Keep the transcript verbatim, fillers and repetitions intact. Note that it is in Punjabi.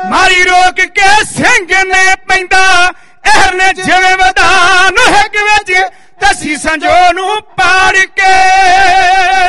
ਮਾਰੀ ਰੋਕ ਕੇ ਸਿੰਘ ਨੇ ਪੈਂਦਾ ਇਹ ਨੇ ਜਿਵੇਂ ਵਦਾਨ ਹਿੱਕ ਵਿੱਚ ਤਸੀ ਸੰਜੋ ਨੂੰ ਪਾੜ ਕੇ